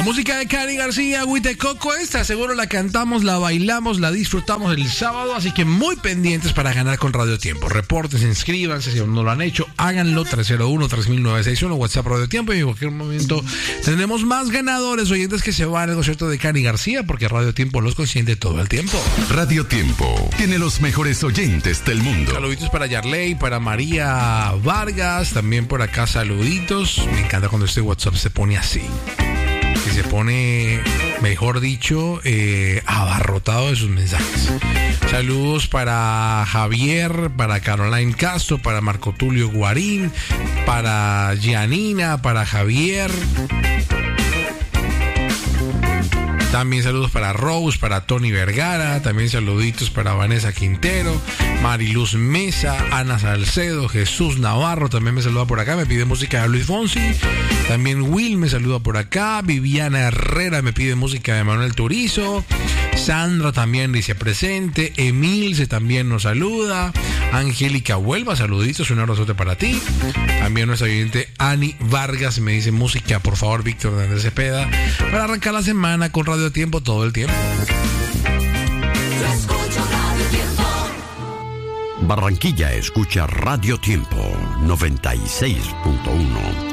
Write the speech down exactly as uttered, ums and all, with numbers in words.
La música de Cani García, Huitecoco, esta seguro la cantamos, la bailamos, la disfrutamos el sábado, así que muy pendientes para ganar con Radio Tiempo. Reportes, inscríbanse, si aún no lo han hecho, háganlo. Tres cero uno, tres mil novecientos sesenta y uno, WhatsApp Radio Tiempo, y en cualquier momento tendremos más ganadores, oyentes que se van al concierto de Cani García, porque Radio Tiempo los consiente todo el tiempo. Radio Tiempo tiene los mejores oyentes del mundo. Saluditos para Yarley, para María Vargas, también por acá saluditos. Me encanta cuando este WhatsApp se pone así, que se pone, mejor dicho, eh, abarrotado de sus mensajes. Saludos para Javier, para Caroline Castro, para Marco Tulio Guarín, para Gianina, para Javier. También saludos para Rose, para Tony Vergara. También saluditos para Vanessa Quintero, Mariluz Mesa, Ana Salcedo, Jesús Navarro también me saluda por acá, me pide música de Luis Fonsi. También Will me saluda por acá. Viviana Herrera me pide música de Manuel Turizo. Sandra también dice presente. Emilce también nos saluda. Angélica Huelva, saluditos, un abrazote para ti. También nuestra oyente Ani Vargas me dice música, por favor, Víctor de Andrés Cepeda, para arrancar la semana con Radio Tiempo todo el tiempo. Barranquilla escucha Radio Tiempo noventa y seis punto uno.